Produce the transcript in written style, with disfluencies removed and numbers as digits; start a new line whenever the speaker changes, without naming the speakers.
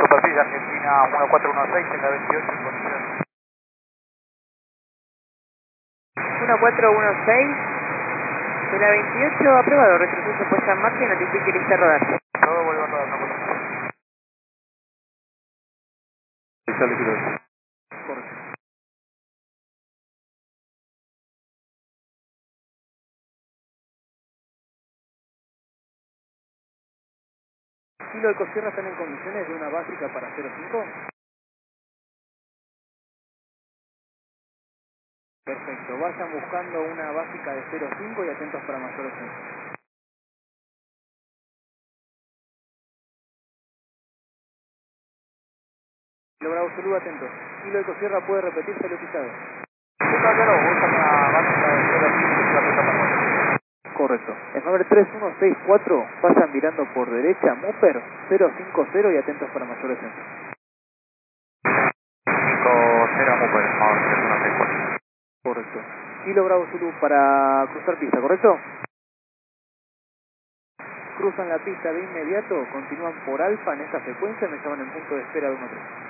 superficie Argentina 1416 en la 28 en condiciones.
1416 de la 28, aprobado, retroceso puesta en marcha y notifique lista a rodar.
Todo vuelve a rodar, no pasa. Sale piloto.
Correcto. ¿Kilo Ecosierra están en condiciones de una básica para 05? Perfecto, vayan buscando una básica de 05 y atentos para mayores censos. Kilo Bravo Zulu, atentos. Kilo Ecosierra puede repetirse el pisado.
Sí, caballero, busca una básica de 05 y la ruta para.
Correcto. En nombre 3164, vayan mirando por derecha, Mupper 050 y atentos para mayores censos.
50 Mupper, ahora 3164.
Correcto. Kilo Bravo Zulu para cruzar pista, ¿correcto? Cruzan la pista de inmediato, continúan por alfa en esta frecuencia, me llaman en punto de espera de 1-3.